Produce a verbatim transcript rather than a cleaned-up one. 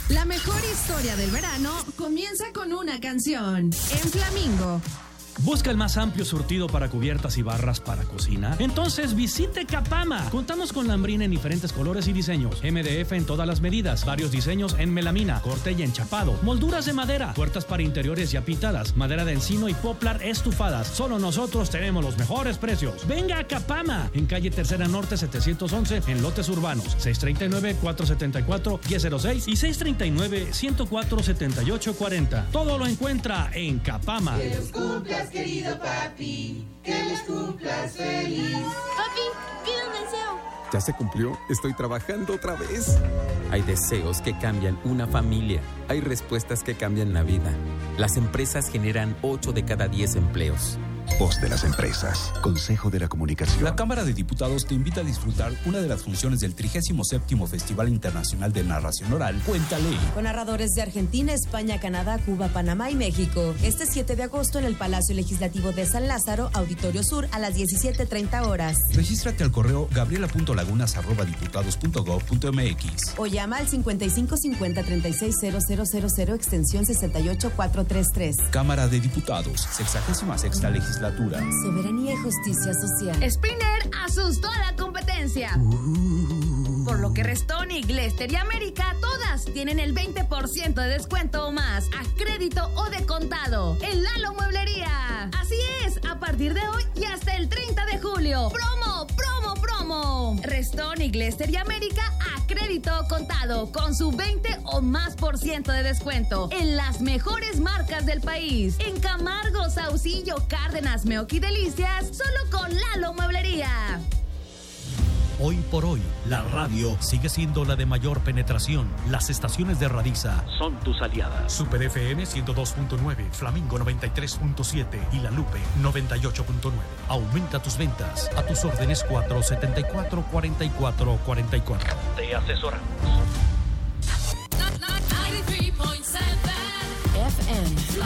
La mejor historia del verano comienza con una canción. En Flamingo. ¿Busca el más amplio surtido para cubiertas y barras para cocina? Entonces visite Capama. Contamos con lambrina en diferentes colores y diseños. M D F en todas las medidas. Varios diseños en melamina, corte y enchapado. Molduras de madera. Puertas para interiores ya pintadas. Madera de encino y poplar estufadas. Solo nosotros tenemos los mejores precios. Venga a Capama. En calle Tercera Norte setecientos once en lotes urbanos. seis tres nueve, cuatro siete cuatro, uno cero seis y seis tres nueve, uno cero cuatro, siete ocho cuatro cero. Todo lo encuentra en Capama. Que los cumplas, querido papi, que les cumplas feliz. Papi, pide un deseo. ¿Ya se cumplió? Estoy trabajando otra vez. Hay deseos que cambian una familia. Hay respuestas que cambian la vida. Las empresas generan ocho de cada diez empleos. Voz de las empresas. Consejo de la Comunicación. La Cámara de Diputados te invita a disfrutar una de las funciones del trigésimo séptimo Festival Internacional de Narración Oral, Cuéntale. Con narradores de Argentina, España, Canadá, Cuba, Panamá y México. Este siete de agosto en el Palacio Legislativo de San Lázaro, Auditorio Sur, a las diecisiete treinta horas. Regístrate al correo gabriela punto lagunas arroba diputados punto gob punto mx o llama al cincuenta y cinco cincuenta treinta y seis cero cero cero cero extensión sesenta y ocho cuatrocientos treinta y tres. Cámara de Diputados, sexagésima sexta legislatura. Soberanía y justicia social. Sprinter asustó a la competencia. Uh. Por lo que Restonic, Glester y América todas tienen el veinte por ciento de descuento o más a crédito o de contado en Lalo Mueblería. Así es, a partir de hoy y hasta el treinta de julio. Promo, promo, promo. Restonic, Glester y América a crédito o contado con su veinte o más por ciento de descuento en las mejores marcas del país. En Camargo, Saucillo, Cárdenas, Meoqui y Delicias, solo con Lalo Mueblería. Hoy por hoy, la radio sigue siendo la de mayor penetración. Las estaciones de Radiza son tus aliadas. Super F M ciento dos punto nueve, Flamingo noventa y tres punto siete y La Lupe noventa y ocho punto nueve. Aumenta tus ventas. A tus órdenes cuatro setenta y cuatro, cuarenta y cuatro cuarenta y cuatro. Te asesoramos. noventa y tres punto siete F M